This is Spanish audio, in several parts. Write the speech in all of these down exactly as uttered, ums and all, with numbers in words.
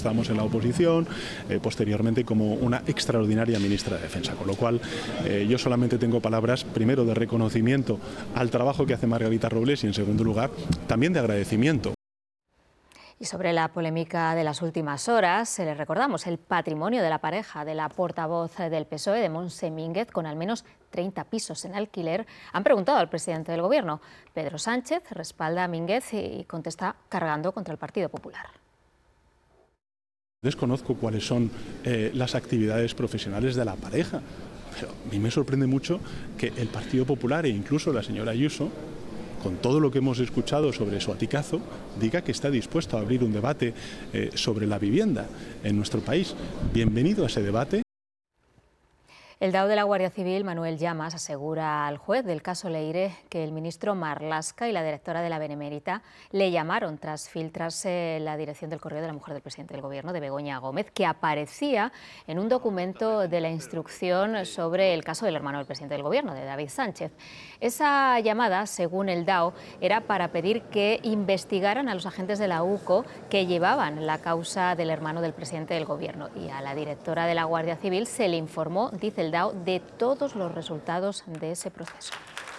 estábamos en la oposición, eh, posteriormente como una extraordinaria ministra de Defensa, con lo cual eh, yo solamente tengo palabras, primero de reconocimiento al trabajo que hace Margarita Robles y en segundo lugar también de agradecimiento. Y sobre la polémica de las últimas horas, le recordamos el patrimonio de la pareja de la portavoz del P S O E, de Montse Mínguez, con al menos treinta pisos en alquiler. Han preguntado al presidente del Gobierno. Pedro Sánchez respalda a Mínguez y contesta cargando contra el Partido Popular. Desconozco cuáles son eh, las actividades profesionales de la pareja, pero a mí me sorprende mucho que el Partido Popular e incluso la señora Ayuso, con todo lo que hemos escuchado sobre su aticazo, diga que está dispuesto a abrir un debate eh, sobre la vivienda en nuestro país. Bienvenido a ese debate. El D A O de la Guardia Civil, Manuel Llamas, asegura al juez del caso Leire que el ministro Marlaska y la directora de la Benemérita le llamaron tras filtrarse la dirección del correo de la mujer del presidente del Gobierno, de Begoña Gómez, que aparecía en un documento de la instrucción sobre el caso del hermano del presidente del Gobierno, de David Sánchez. Esa llamada, según el D A O, era para pedir que investigaran a los agentes de la U C O que llevaban la causa del hermano del presidente del Gobierno. Y a la directora de la Guardia Civil se le informó, dice el D A O, de todos los resultados de ese proceso.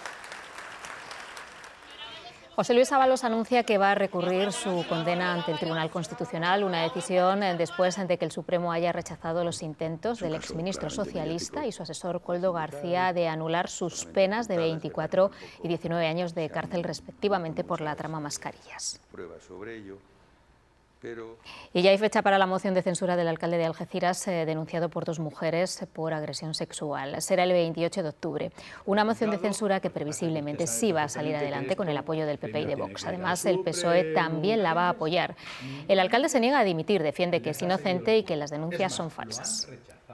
José Luis Ábalos anuncia que va a recurrir su condena ante el Tribunal Constitucional, una decisión después de que el Supremo haya rechazado los intentos del exministro socialista y su asesor Koldo García de anular sus penas de veinticuatro y diecinueve años de cárcel respectivamente por la trama Mascarillas. Pero... Y ya hay fecha para la moción de censura del alcalde de Algeciras, eh, denunciado por dos mujeres por agresión sexual. Será el veintiocho de octubre. Una moción de censura que previsiblemente sí va a salir adelante con el apoyo del P P y de Vox. Además, el P S O E también la va a apoyar. El alcalde se niega a dimitir, defiende que es inocente y que las denuncias son falsas.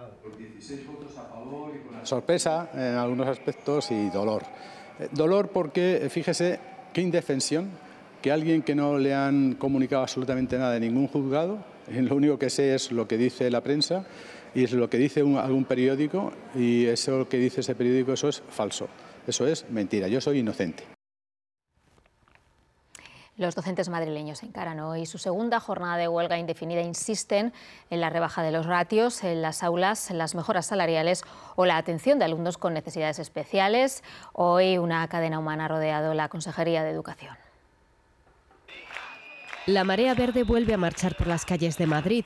Sorpresa en algunos aspectos y dolor. Dolor porque, fíjese, qué indefensión. Que alguien que no le han comunicado absolutamente nada de ningún juzgado, lo único que sé es lo que dice la prensa y es lo que dice un, algún periódico, y eso que dice ese periódico, eso es falso, eso es mentira, yo soy inocente. Los docentes madrileños encaran hoy su segunda jornada de huelga indefinida. Insisten en la rebaja de los ratios en las aulas, en las mejoras salariales o la atención de alumnos con necesidades especiales. Hoy una cadena humana ha rodeado la Consejería de Educación. La marea verde vuelve a marchar por las calles de Madrid.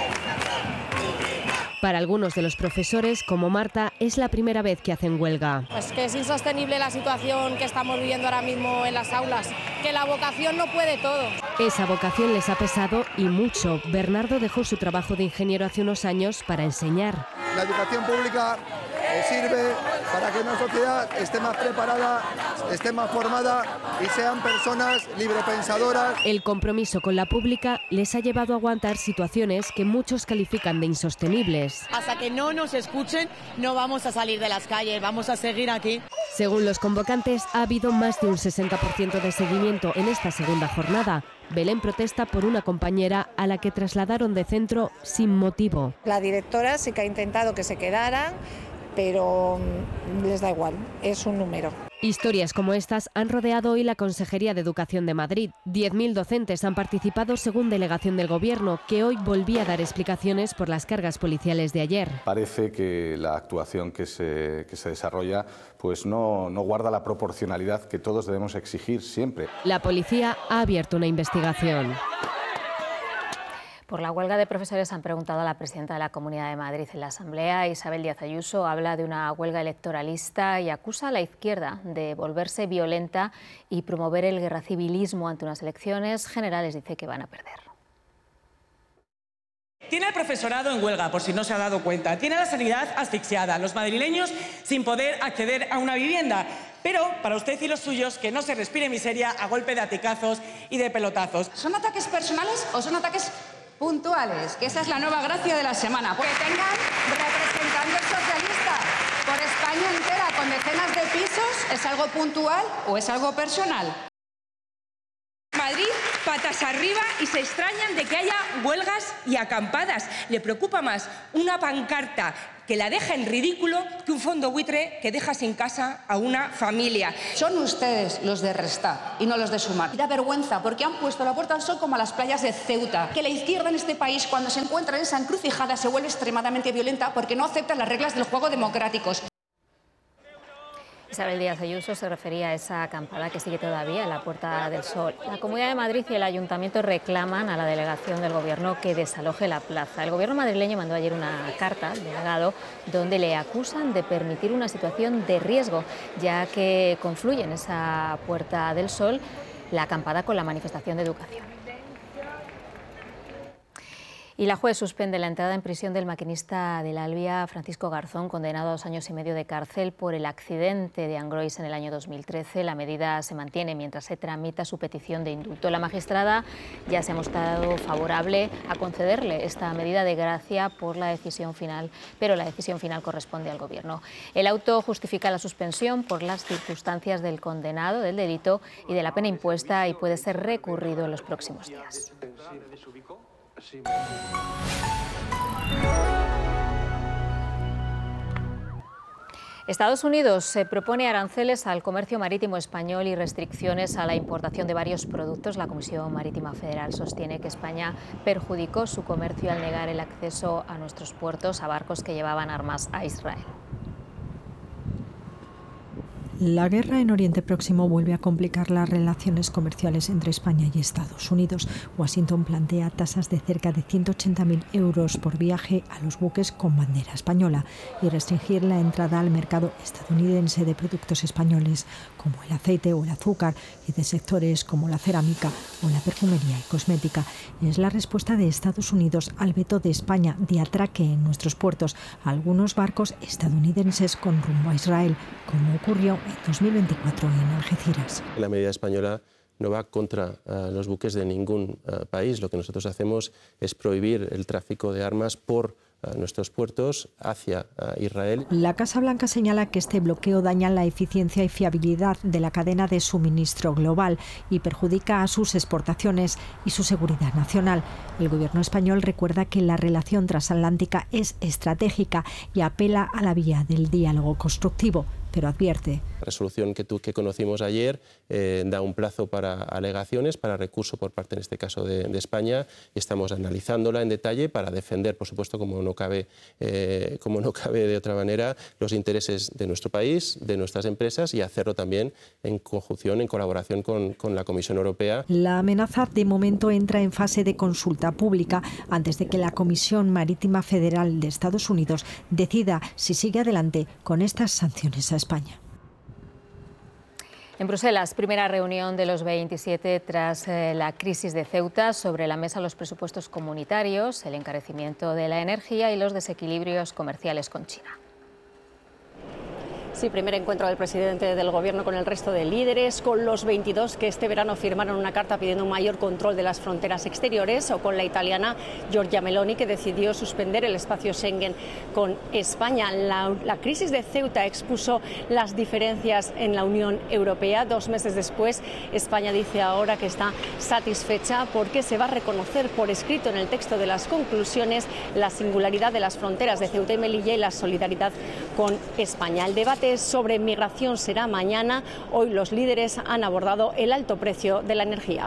Para algunos de los profesores, como Marta, es la primera vez que hacen huelga. Pues que es insostenible la situación que estamos viviendo ahora mismo en las aulas, que la vocación no puede todo. Esa vocación les ha pesado y mucho. Bernardo dejó su trabajo de ingeniero hace unos años para enseñar. La educación pública eh, sirve para que una sociedad esté más preparada, esté más formada y sean personas librepensadoras. El compromiso con la pública les ha llevado a aguantar situaciones que muchos califican de insostenibles. Hasta que no nos escuchen, no vamos a salir de las calles, vamos a seguir aquí. Según los convocantes, ha habido más de un sesenta por ciento de seguimiento en esta segunda jornada. Belén protesta por una compañera a la que trasladaron de centro sin motivo. La directora sí que ha intentado que se quedaran, pero les da igual, es un número. Historias como estas han rodeado hoy la Consejería de Educación de Madrid. diez mil docentes han participado según delegación del Gobierno, que hoy volvía a dar explicaciones por las cargas policiales de ayer. Parece que la actuación que se, que se desarrolla pues no, no guarda la proporcionalidad que todos debemos exigir siempre. La policía ha abierto una investigación. Por la huelga de profesores han preguntado a la presidenta de la Comunidad de Madrid en la Asamblea. Isabel Díaz Ayuso habla de una huelga electoralista y acusa a la izquierda de volverse violenta y promover el guerracivilismo ante unas elecciones generales. Dice que van a perder. Tiene al profesorado en huelga, por si no se ha dado cuenta. Tiene a la sanidad asfixiada, los madrileños sin poder acceder a una vivienda. Pero para usted y los suyos, que no se respire miseria a golpe de aticazos y de pelotazos. ¿Son ataques personales o son ataques puntuales? Que esa es la nueva gracia de la semana. Que tengan representando el socialista por España entera con decenas de pisos, ¿es algo puntual o es algo personal? Madrid patas arriba y se extrañan de que haya huelgas y acampadas. Le preocupa más una pancarta que la deja en ridículo que un fondo buitre que deja sin casa a una familia. Son ustedes los de restar y no los de sumar. Y da vergüenza porque han puesto la Puerta del Sol como a las playas de Ceuta. Que la izquierda en este país, cuando se encuentra en esa encrucijada, se vuelve extremadamente violenta porque no acepta las reglas del juego democráticos. Isabel Díaz Ayuso se refería a esa acampada que sigue todavía en la Puerta del Sol. La Comunidad de Madrid y el Ayuntamiento reclaman a la delegación del Gobierno que desaloje la plaza. El Gobierno madrileño mandó ayer una carta al delegado donde le acusan de permitir una situación de riesgo, ya que confluye en esa Puerta del Sol la acampada con la manifestación de educación. Y la juez suspende la entrada en prisión del maquinista del Albia, Francisco Garzón, condenado a dos años y medio de cárcel por el accidente de Angrois en el año dos mil trece. La medida se mantiene mientras se tramita su petición de indulto. La magistrada ya se ha mostrado favorable a concederle esta medida de gracia por la decisión final, pero la decisión final corresponde al Gobierno. El auto justifica la suspensión por las circunstancias del condenado, del delito y de la pena impuesta y puede ser recurrido en los próximos días. Estados Unidos se propone aranceles al comercio marítimo español y restricciones a la importación de varios productos. La Comisión Marítima Federal sostiene que España perjudicó su comercio al negar el acceso a nuestros puertos a barcos que llevaban armas a Israel. La guerra en Oriente Próximo vuelve a complicar las relaciones comerciales entre España y Estados Unidos. Washington plantea tasas de cerca de ciento ochenta mil euros por viaje a los buques con bandera española y restringir la entrada al mercado estadounidense de productos españoles como el aceite o el azúcar y de sectores como la cerámica o la perfumería y cosmética. Es la respuesta de Estados Unidos al veto de España de atraque en nuestros puertos a algunos barcos estadounidenses con rumbo a Israel, como ocurrió en dos mil veinticuatro en Algeciras. La medida española no va contra uh, los buques de ningún uh, país. Lo que nosotros hacemos es prohibir el tráfico de armas por uh, nuestros puertos hacia uh, Israel. La Casa Blanca señala que este bloqueo daña la eficiencia y fiabilidad de la cadena de suministro global y perjudica a sus exportaciones y su seguridad nacional. El Gobierno español recuerda que la relación transatlántica es estratégica y apela a la vía del diálogo constructivo, pero advierte. La resolución que, tú, que conocimos ayer eh, da un plazo para alegaciones, para recurso por parte, en este caso, de, de España, y estamos analizándola en detalle para defender, por supuesto, como no cabe, eh, como no cabe de otra manera, los intereses de nuestro país, de nuestras empresas, y hacerlo también en conjunción, en colaboración con, con la Comisión Europea. La amenaza, de momento, entra en fase de consulta pública antes de que la Comisión Marítima Federal de Estados Unidos decida si sigue adelante con estas sanciones a España. En Bruselas, primera reunión de los veintisiete tras eh, la crisis de Ceuta. Sobre la mesa los presupuestos comunitarios, el encarecimiento de la energía y los desequilibrios comerciales con China. Sí, primer encuentro del presidente del Gobierno con el resto de líderes, con los veintidós que este verano firmaron una carta pidiendo un mayor control de las fronteras exteriores, o con la italiana Giorgia Meloni, que decidió suspender el espacio Schengen con España. La, la crisis de Ceuta expuso las diferencias en la Unión Europea. Dos meses después, España dice ahora que está satisfecha porque se va a reconocer por escrito en el texto de las conclusiones la singularidad de las fronteras de Ceuta y Melilla y la solidaridad con España. El debate sobre migración será mañana. Hoy los líderes han abordado el alto precio de la energía.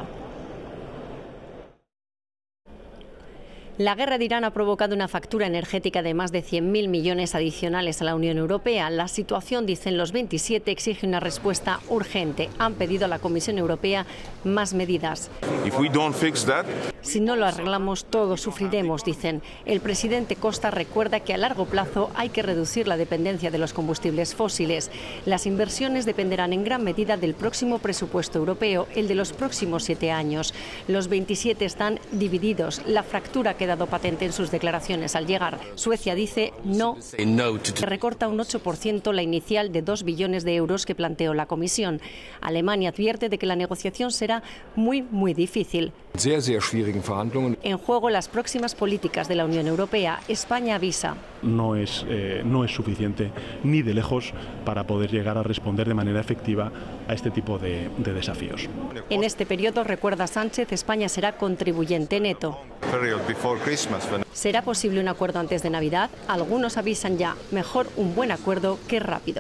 La guerra de Irán ha provocado una factura energética de más de cien mil millones adicionales a la Unión Europea. La situación, dicen los veintisiete, exige una respuesta urgente. Han pedido a la Comisión Europea más medidas. If we don't fix that... Si no lo arreglamos, todos sufriremos, dicen. El presidente Costa recuerda que a largo plazo hay que reducir la dependencia de los combustibles fósiles. Las inversiones dependerán en gran medida del próximo presupuesto europeo, el de los próximos siete años. Los veintisiete están divididos. La fractura que dado patente en sus declaraciones al llegar. Suecia dice no, que recorta un ocho por ciento la inicial de dos billones de euros que planteó la Comisión. Alemania advierte de que la negociación será muy, muy difícil. En juego las próximas políticas de la Unión Europea. España avisa. No es, eh, no es suficiente ni de lejos para poder llegar a responder de manera efectiva a este tipo de, de desafíos. En este periodo, recuerda Sánchez, España será contribuyente neto. ¿Será posible un acuerdo antes de Navidad? Algunos avisan ya, mejor un buen acuerdo que rápido.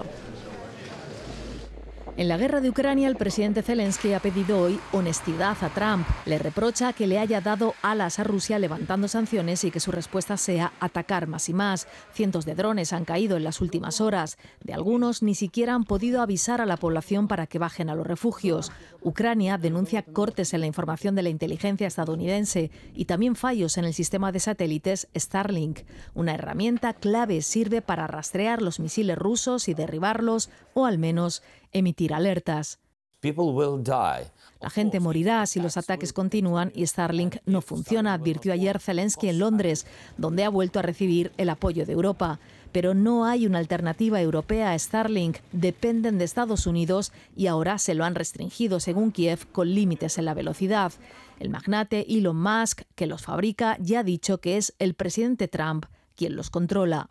En la guerra de Ucrania, el presidente Zelensky ha pedido hoy honestidad a Trump. Le reprocha que le haya dado alas a Rusia levantando sanciones y que su respuesta sea atacar más y más. Cientos de drones han caído en las últimas horas. De algunos ni siquiera han podido avisar a la población para que bajen a los refugios. Ucrania denuncia cortes en la información de la inteligencia estadounidense y también fallos en el sistema de satélites Starlink. Una herramienta clave sirve para rastrear los misiles rusos y derribarlos o al menos emitir alertas. La gente morirá si los ataques continúan y Starlink no funciona, advirtió ayer Zelensky en Londres, donde ha vuelto a recibir el apoyo de Europa. Pero no hay una alternativa europea a Starlink, dependen de Estados Unidos y ahora se lo han restringido, según Kiev, con límites en la velocidad. El magnate Elon Musk, que los fabrica, ya ha dicho que es el presidente Trump quien los controla.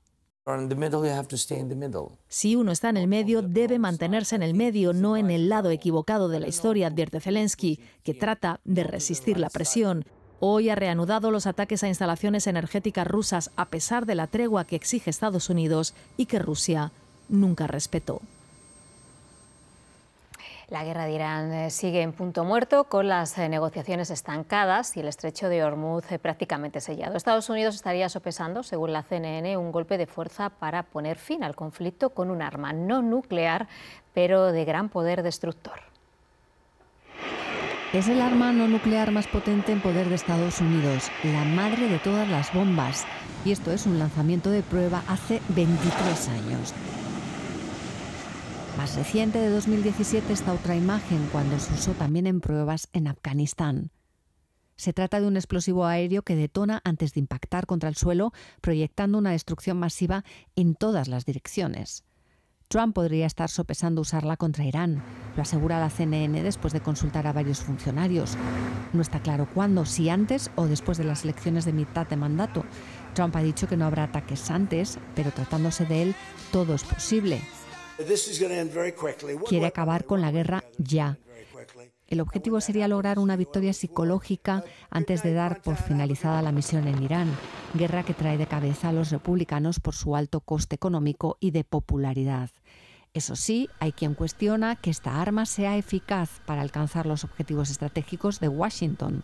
Si uno está en el medio, debe mantenerse en el medio, no en el lado equivocado de la historia, advierte Zelensky, que trata de resistir la presión. Hoy ha reanudado los ataques a instalaciones energéticas rusas a pesar de la tregua que exige Estados Unidos y que Rusia nunca respetó. La guerra de Irán sigue en punto muerto, con las negociaciones estancadas y el estrecho de Hormuz prácticamente sellado. Estados Unidos estaría sopesando, según la C N N, un golpe de fuerza para poner fin al conflicto con un arma no nuclear, pero de gran poder destructor. Es el arma no nuclear más potente en poder de Estados Unidos, la madre de todas las bombas. Y esto es un lanzamiento de prueba hace veintitrés años. Más reciente, de dos mil diecisiete, está otra imagen, cuando se usó también en pruebas en Afganistán. Se trata de un explosivo aéreo que detona antes de impactar contra el suelo, proyectando una destrucción masiva en todas las direcciones. Trump podría estar sopesando usarla contra Irán, lo asegura la C N N después de consultar a varios funcionarios. No está claro cuándo, si antes o después de las elecciones de mitad de mandato. Trump ha dicho que no habrá ataques antes, pero tratándose de él, todo es posible. Quiere acabar con la guerra ya. El objetivo sería lograr una victoria psicológica antes de dar por finalizada la misión en Irán, guerra que trae de cabeza a los republicanos por su alto coste económico y de popularidad. Eso sí, hay quien cuestiona que esta arma sea eficaz para alcanzar los objetivos estratégicos de Washington.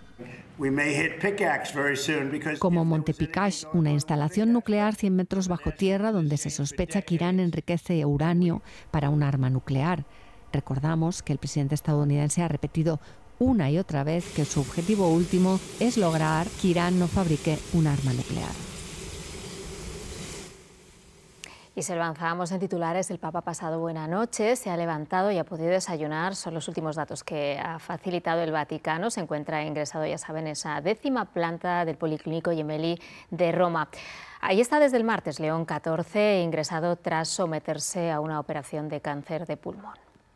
Como Montepikash, una instalación nuclear cien metros bajo tierra donde se sospecha que Irán enriquece uranio para un arma nuclear. Recordamos que el presidente estadounidense ha repetido una y otra vez que su objetivo último es lograr que Irán no fabrique un arma nuclear. Y se lo avanzábamos en titulares, el Papa ha pasado buena noche, se ha levantado y ha podido desayunar. Son los últimos datos que ha facilitado el Vaticano. Se encuentra ingresado, ya saben, en esa décima planta del Policlínico Gemelli de Roma. Ahí está desde el martes León catorce, ingresado tras someterse a una operación de cáncer de pulmón.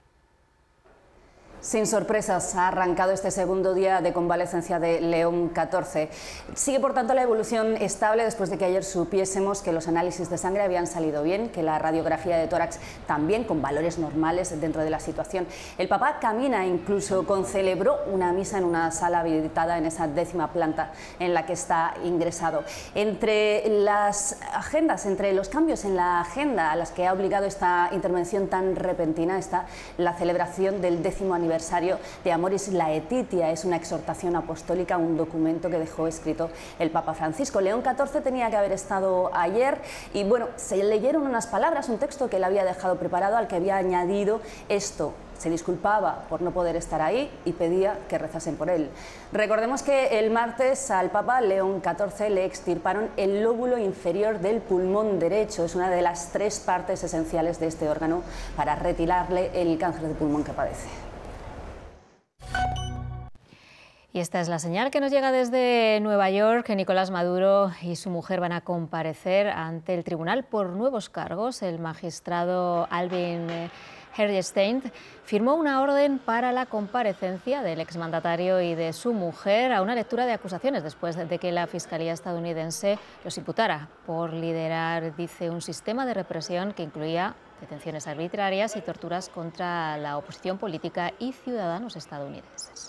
Sin sorpresas, ha arrancado este segundo día de convalecencia de León catorce. Sigue, por tanto, la evolución estable después de que ayer supiésemos que los análisis de sangre habían salido bien, que la radiografía de tórax también con valores normales dentro de la situación. El Papa camina, incluso concelebró una misa en una sala habilitada en esa décima planta en la que está ingresado. Entre las agendas, entre los cambios en la agenda a las que ha obligado esta intervención tan repentina está la celebración del décimo aniversario de Amoris Laetitia. Es una exhortación apostólica, un documento que dejó escrito el Papa Francisco. León catorce tenía que haber estado ayer y bueno, se leyeron unas palabras, un texto que él había dejado preparado al que había añadido esto. Se disculpaba por no poder estar ahí y pedía que rezasen por él. Recordemos que el martes al Papa León catorce le extirparon el lóbulo inferior del pulmón derecho. Es una de las tres partes esenciales de este órgano para retirarle el cáncer de pulmón que padece. Y esta es la señal que nos llega desde Nueva York, que Nicolás Maduro y su mujer van a comparecer ante el tribunal por nuevos cargos. El magistrado Alvin Harry Stein, firmó una orden para la comparecencia del exmandatario y de su mujer a una lectura de acusaciones después de que la Fiscalía estadounidense los imputara por liderar, dice, un sistema de represión que incluía detenciones arbitrarias y torturas contra la oposición política y ciudadanos estadounidenses.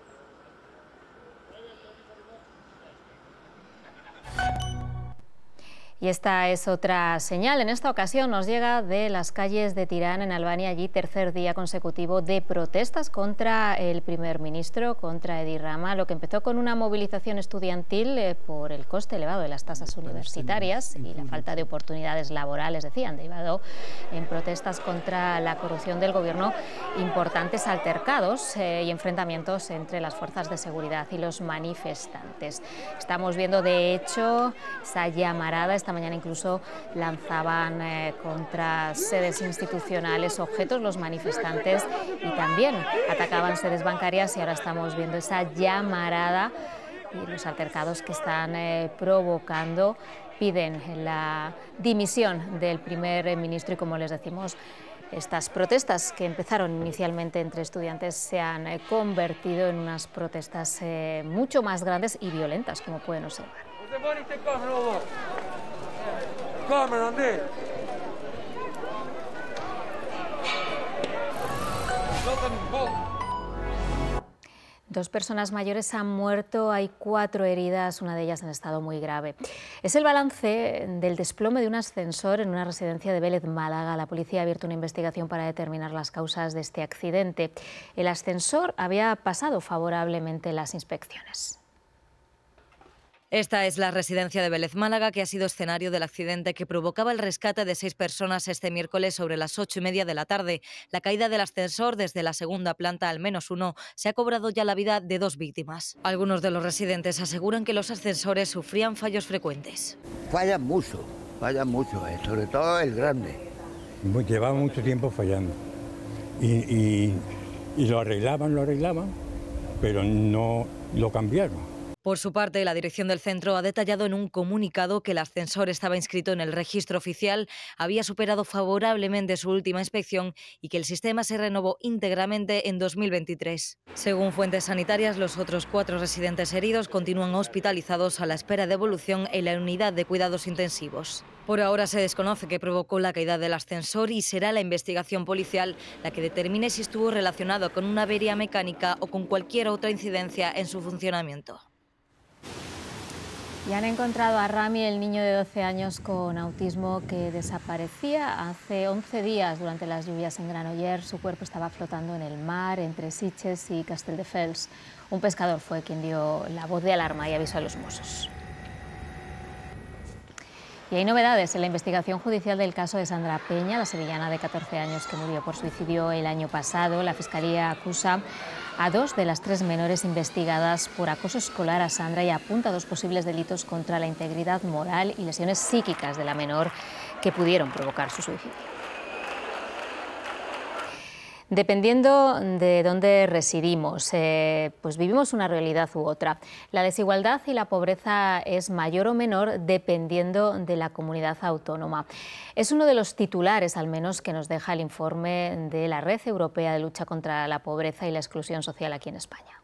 Y esta es otra señal. En esta ocasión nos llega de las calles de Tirán, en Albania, allí tercer día consecutivo de protestas contra el primer ministro, contra Edi Rama, lo que empezó con una movilización estudiantil eh, por el coste elevado de las tasas universitarias y la falta de oportunidades laborales, decían, derivado en protestas contra la corrupción del gobierno, importantes altercados eh, y enfrentamientos entre las fuerzas de seguridad y los manifestantes. Estamos viendo, de hecho, esa llamarada. Esta mañana incluso lanzaban eh, contra sedes institucionales objetos los manifestantes y también atacaban sedes bancarias, y ahora estamos viendo esa llamarada y los altercados que están eh, provocando. Piden la dimisión del primer ministro y, como les decimos, estas protestas que empezaron inicialmente entre estudiantes se han eh, convertido en unas protestas eh, mucho más grandes y violentas, como pueden observar. Dos personas mayores han muerto, hay cuatro heridas, una de ellas en estado muy grave. Es el balance del desplome de un ascensor en una residencia de Vélez, Málaga. La policía ha abierto una investigación para determinar las causas de este accidente. El ascensor había pasado favorablemente las inspecciones. Esta es la residencia de Vélez, Málaga, que ha sido escenario del accidente que provocaba el rescate de seis personas este miércoles sobre las ocho y media de la tarde. La caída del ascensor desde la segunda planta, al menos uno, se ha cobrado ya la vida de dos víctimas. Algunos de los residentes aseguran que los ascensores sufrían fallos frecuentes. Fallan mucho, fallan mucho, eh, sobre todo el grande. Llevaba mucho tiempo fallando y, y, y lo arreglaban, lo arreglaban, pero no lo cambiaron. Por su parte, la dirección del centro ha detallado en un comunicado que el ascensor estaba inscrito en el registro oficial, había superado favorablemente su última inspección y que el sistema se renovó íntegramente en dos mil veintitrés. Según fuentes sanitarias, los otros cuatro residentes heridos continúan hospitalizados a la espera de evolución en la unidad de cuidados intensivos. Por ahora se desconoce qué provocó la caída del ascensor y será la investigación policial la que determine si estuvo relacionado con una avería mecánica o con cualquier otra incidencia en su funcionamiento. Y han encontrado a Rami, el niño de doce años con autismo que desaparecía hace once días durante las lluvias en Granollers. Su cuerpo estaba flotando en el mar entre Sitges y Castelldefels. Un pescador fue quien dio la voz de alarma y avisó a los Mossos. Y hay novedades en la investigación judicial del caso de Sandra Peña, la sevillana de catorce años que murió por suicidio el año pasado. La Fiscalía acusa a dos de las tres menores investigadas por acoso escolar a Sandra y apunta a dos posibles delitos contra la integridad moral y lesiones psíquicas de la menor que pudieron provocar su suicidio. Dependiendo de dónde residimos, eh, pues vivimos una realidad u otra. La desigualdad y la pobreza es mayor o menor dependiendo de la comunidad autónoma. Es uno de los titulares, al menos, que nos deja el informe de la Red Europea de Lucha contra la Pobreza y la Exclusión Social aquí en España.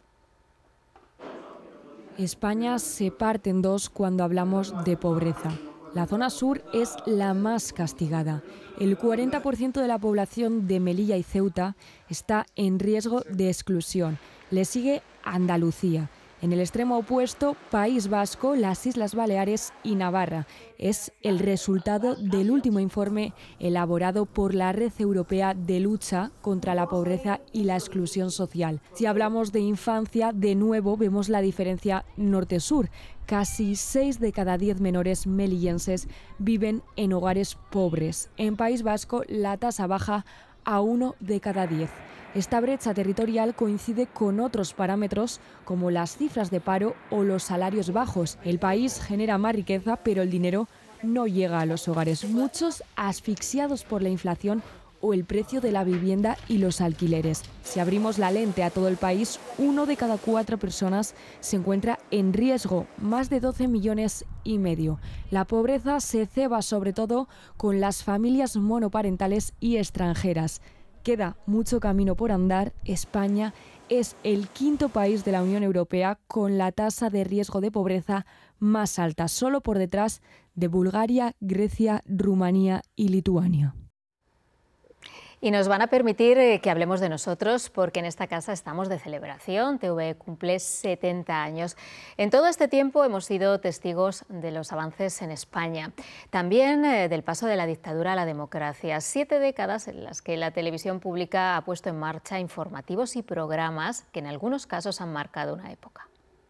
España se parte en dos cuando hablamos de pobreza. La zona sur es la más castigada. El cuarenta por ciento de la población de Melilla y Ceuta está en riesgo de exclusión. Le sigue Andalucía. En el extremo opuesto, País Vasco, las Islas Baleares y Navarra. Es el resultado del último informe elaborado por la Red Europea de Lucha contra la Pobreza y la Exclusión Social. Si hablamos de infancia, de nuevo vemos la diferencia norte-sur. Casi seis de cada diez menores melillenses viven en hogares pobres. En País Vasco, la tasa baja a uno de cada diez. Esta brecha territorial coincide con otros parámetros como las cifras de paro o los salarios bajos. El país genera más riqueza, pero el dinero no llega a los hogares. Muchos asfixiados por la inflación o el precio de la vivienda y los alquileres. Si abrimos la lente a todo el país, uno de cada cuatro personas se encuentra en riesgo, más de doce millones y medio. La pobreza se ceba sobre todo con las familias monoparentales y extranjeras. Queda mucho camino por andar. España es el quinto país de la Unión Europea con la tasa de riesgo de pobreza más alta, solo por detrás de Bulgaria, Grecia, Rumanía y Lituania. Y nos van a permitir eh, que hablemos de nosotros, porque en esta casa estamos de celebración. T V E cumple setenta años. En todo este tiempo hemos sido testigos de los avances en España, también eh, del paso de la dictadura a la democracia. Siete décadas en las que la televisión pública ha puesto en marcha informativos y programas que en algunos casos han marcado una época.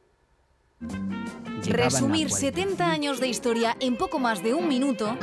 Resumir setenta años de historia en poco más de un minuto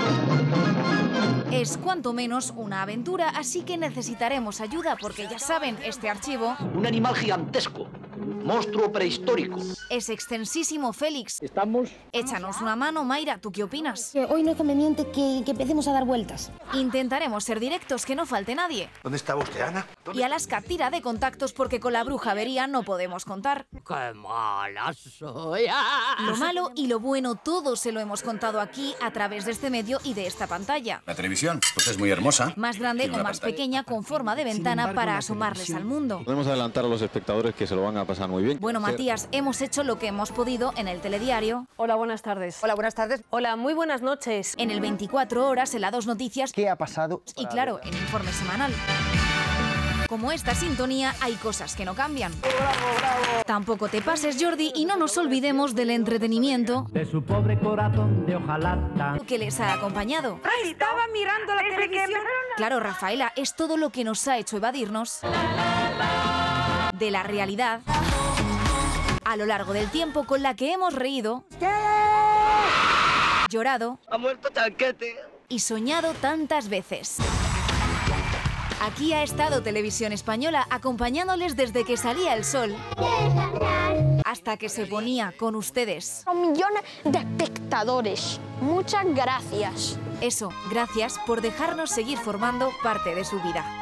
es cuanto menos una aventura, así que necesitaremos ayuda porque ya saben, este archivo... Un animal gigantesco, un monstruo prehistórico. Es extensísimo, Félix. Estamos... Échanos una mano, Mayra, ¿tú qué opinas? Hoy no es conveniente que, que empecemos a dar vueltas. Intentaremos ser directos, que no falte nadie. ¿Dónde está usted, Ana? Y Alaska tira de contactos porque con la bruja avería no podemos contar. ¡Qué mala soy! Lo malo y lo bueno, todo se lo hemos contado aquí a través de este medio y de esta pantalla. La televisión, pues es muy hermosa. Más grande o más pantalla pequeña, con forma de ventana embargo, para asomarles al mundo. Podemos adelantar a los espectadores que se lo van a pasar muy bien. Bueno, Matías, hemos hecho lo que hemos podido en el telediario. Hola, buenas tardes. Hola, buenas tardes. Hola, muy buenas noches. En el veinticuatro horas, en la dos Noticias. ¿Qué ha pasado? Y claro, en Informe Semanal. Como esta sintonía, hay cosas que no cambian. ¡Bravo, bravo! Tampoco te pases, Jordi, y no nos olvidemos del entretenimiento de su pobre corazón de hojalata que les ha acompañado. ¡Ay, estaba mirando la televisión! Claro, Rafaela, es todo lo que nos ha hecho evadirnos de la realidad a lo largo del tiempo, con la que hemos reído, llorado, ha muerto Chanquete y soñado tantas veces. Aquí ha estado Televisión Española acompañándoles desde que salía el sol hasta que se ponía con ustedes. Son millones de espectadores. Muchas gracias. Eso, gracias por dejarnos seguir formando parte de su vida.